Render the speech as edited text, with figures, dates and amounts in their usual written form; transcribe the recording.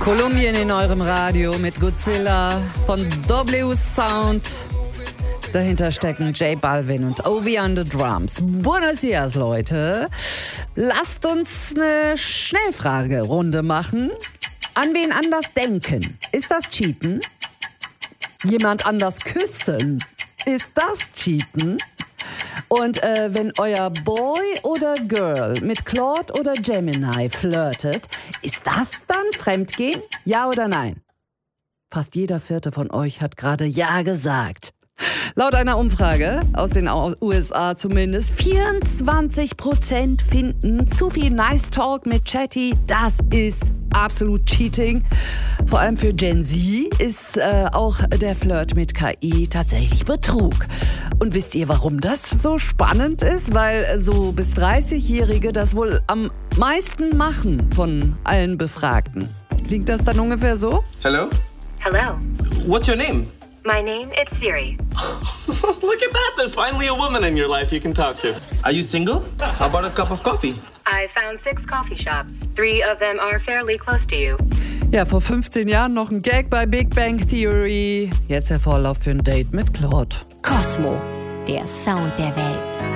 Kolumbien in eurem Radio mit Godzilla von W Sound. Dahinter stecken J Balvin und Ovi on the Drums. Buenos dias, Leute. Lasst uns eine Schnellfragerunde machen. An wen anders denken? Ist das Cheaten? Jemand anders küssen? Ist das Cheaten? Und wenn euer Boy oder Girl mit Claude oder Gemini flirtet, ist das dann Fremdgehen? Ja oder nein? Fast jeder Vierte von euch hat gerade Ja gesagt. Laut einer Umfrage aus den USA zumindest, 24% finden zu viel Nice Talk mit Chatty, das ist absolut Cheating. Vor allem für Gen Z ist auch der Flirt mit KI tatsächlich Betrug. Und wisst ihr, warum das so spannend ist? Weil so bis 30-Jährige das wohl am meisten machen von allen Befragten. Klingt das dann ungefähr so? Hello? Hello. What's your name? My name is Siri. Look at that. There's finally a woman in your life you can talk to. Are you single? How about a cup of coffee? I found 6 coffee shops. 3 of them are fairly close to you. Ja, vor 15 Jahren noch ein Gag bei Big Bang Theory. Jetzt der Vorlauf für ein Date mit Claude. Cosmo, der Sound der Welt.